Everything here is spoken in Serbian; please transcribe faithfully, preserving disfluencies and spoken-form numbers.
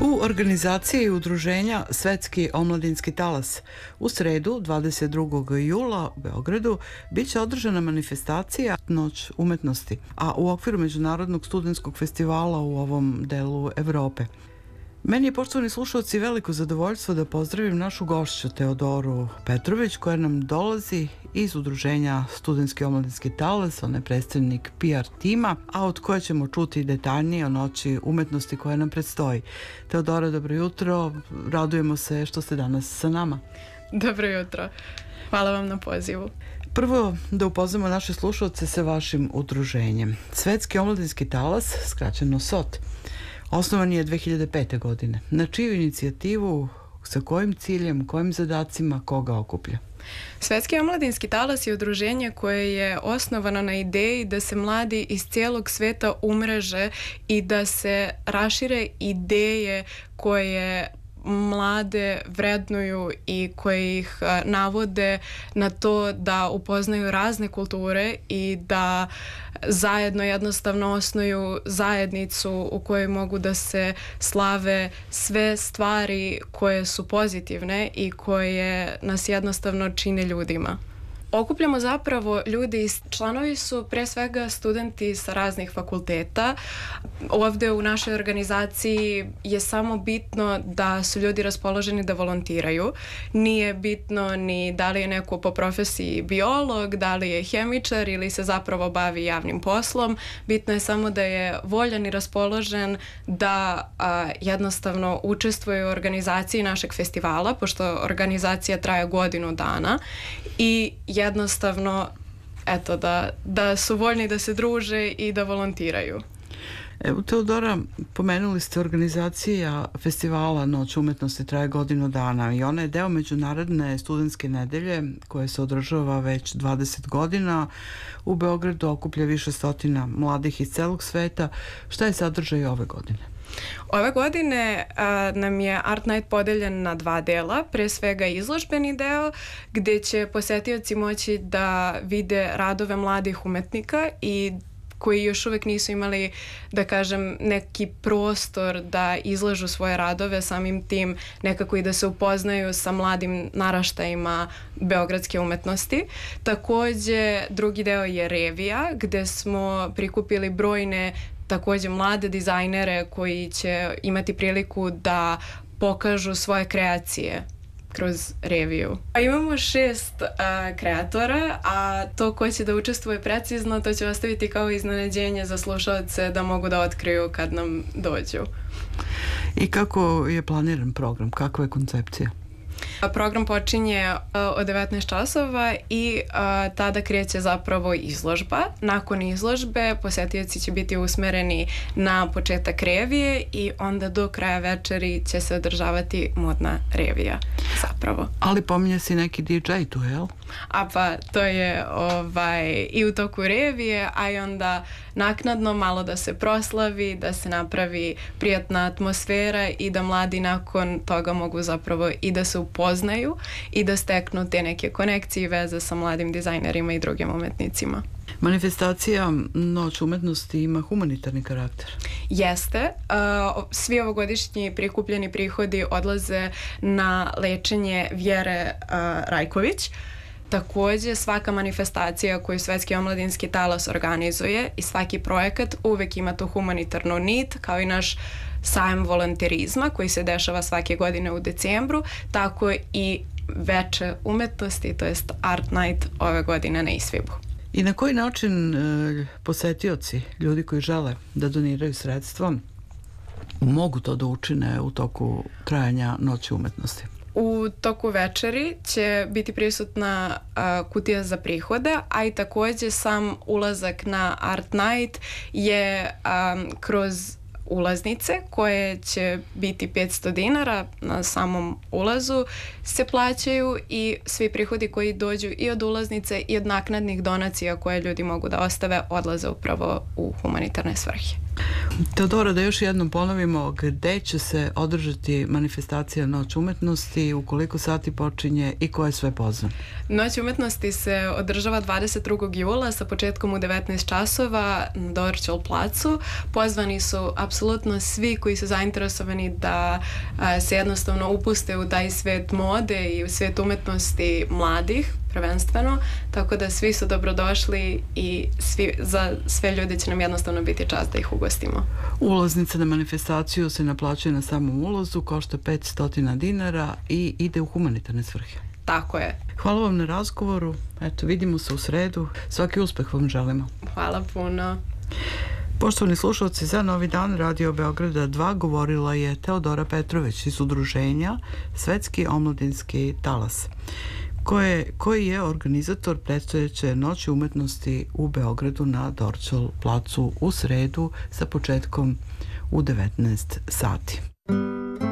U organizaciji udruženja Svetski omladinski talas u sredu dvadeset drugog jula u Beogradu bit će održana manifestacija Noć umetnosti, a u okviru Međunarodnog studentskog festivala u ovom delu Evrope. Meni je, poštovani slušalci, veliko zadovoljstvo da pozdravim našu gošću Teodoru Petrović, koja nam dolazi iz udruženja Studentski omladinski talas. Ona je predstavnik P R tima, a od koje ćemo čuti detaljnije o Noći umetnosti koja nam predstoji. Teodora, dobro jutro. Radujemo se što ste danas sa nama. Dobro jutro. Hvala vam na pozivu. Prvo da upoznamo naše slušalce sa vašim udruženjem. Svetski omladinski talas, skraćeno S O T. Osnovan je dve hiljade pete. godine. Na čiju inicijativu, sa kojim ciljem, kojim zadacima, koga okuplja? Svetski omladinski talas je udruženje koje je osnovano na ideji da se mladi iz cijelog sveta umreže i da se rašire ideje koje mlade vrednuju i koje ih navode na to da upoznaju razne kulture i da zajedno jednostavno osnuju zajednicu u kojoj mogu da se slave sve stvari koje su pozitivne i koje nas jednostavno čine ljudima. Okupljamo zapravo ljudi, članovi su pre svega studenti sa raznih fakulteta. Ovde u našoj organizaciji je samo bitno da su ljudi raspoloženi da volontiraju. Nije bitno ni da li je neko po profesiji biolog, da li je hemičar ili se zapravo bavi javnim poslom. Bitno je samo da je voljan i raspoložen da a, jednostavno učestvuje u organizaciji našeg festivala, pošto organizacija traje godinu dana i jednostavno, eto, da, da su voljni da se druže i da volontiraju. Evo, Teodora, pomenuli ste organizacija festivala Noć umetnosti traje godinu dana i ona je deo Međunarodne studentske nedelje koja se održava već dvadeset godina. U Beogradu okuplja više stotina mladih iz celog sveta. Šta je sadržaj ove godine? Ove godine a, nam je Art Night podeljen na dva dela, pre svega izložbeni deo gde će posetioci moći da vide radove mladih umetnika i koji još uvek nisu imali, da kažem, neki prostor da izlažu svoje radove, samim tim nekako i da se upoznaju sa mladim naraštajima beogradske umetnosti. Takođe, drugi deo je revija, gde smo prikupili brojne takođe mlade dizajnere koji će imati priliku da pokažu svoje kreacije kroz reviju. A imamo šest a, kreatora, a to ko će da učestvuje precizno, to će ostaviti kao iznenađenje za slušalce da mogu da otkriju kad nam dođu. I kako je planiran program? Kakva je koncepcija? Program počinje od devetnaest časova i a, tada kreće zapravo izložba. Nakon izložbe posetioci će biti usmereni na početak revije i onda do kraja večeri će se održavati modna revija zapravo. Ali pominje si neki D J tu, jel? A pa to je ovaj, i u toku revije, a i onda naknadno malo da se proslavi, da se napravi prijatna atmosfera i da mladi nakon toga mogu zapravo i da se upoznaju i da steknu te neke konekcije i veze sa mladim dizajnerima i drugim umetnicima. Manifestacija Noć umetnosti ima humanitarni karakter. Jeste. Uh, svi ovogodišnji prikupljeni prihodi odlaze na lečenje Vjere uh, Rajković. Takođe, svaka manifestacija koju Svetski omladinski talas organizuje i svaki projekat uvek ima tu humanitarnu nit, kao i naš sajam volonterizma koji se dešava svake godine u decembru, tako i veče umetnosti, to jest Art Night ove godine na Isvibu. I na koji način e, posetioci, ljudi koji žele da doniraju sredstva, mogu to da učine u toku trajanja Noći umetnosti? U toku večeri će biti prisutna a, kutija za prihode, a i takođe sam ulazak na Art Night je a, kroz ulaznice koje će biti petsto dinara na samom ulazu se plaćaju i svi prihodi koji dođu i od ulaznice i od naknadnih donacija koje ljudi mogu da ostave odlaze upravo u humanitarne svrhe. Teodora, da još jednom ponovimo gde će se održati manifestacija Noć umetnosti, u koliko sati počinje i ko je sve pozvan? Noć umetnosti se održava dvadeset drugog jula sa početkom u devetnaest časova na Dorćol placu. Pozvani su apsolutno svi koji su zainteresovani da a, se jednostavno upuste u taj svet mode i u svet umetnosti mladih prvenstveno, tako da svi su dobrodošli i svi, za sve ljude će nam jednostavno biti čast da ih ugostimo. Ulaznica na manifestaciju se naplaćuje na samom ulazu, košta petsto dinara i ide u humanitarne svrhe. Tako je. Hvala vam na razgovoru, eto vidimo se u sredu, svaki uspeh vam želimo. Hvala puno. Poštovani slušalci, za Novi dan Radio Beograda dva govorila je Teodora Petrović iz udruženja Svetski omladinski talas, koje, koji je organizator predstojeće Noći umetnosti u Beogradu na Dorćol placu u sredu sa početkom u devetnaest sati.